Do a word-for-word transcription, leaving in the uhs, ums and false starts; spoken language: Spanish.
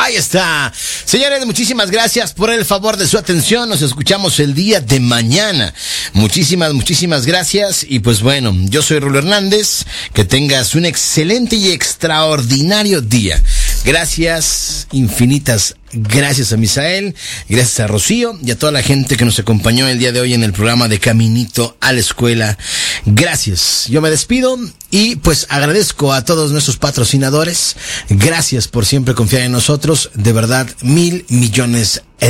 Ahí está. Señores, muchísimas gracias por el favor de su atención. Nos escuchamos el día de mañana. Muchísimas, muchísimas gracias. Y pues bueno, yo soy Rulo Hernández. Que tengas un excelente y extraordinario día. Gracias, infinitas gracias a Misael, gracias a Rocío y a toda la gente que nos acompañó el día de hoy en el programa de Caminito a la Escuela. Gracias. Yo me despido y pues agradezco a todos nuestros patrocinadores. Gracias por siempre confiar en nosotros. De verdad, mil millones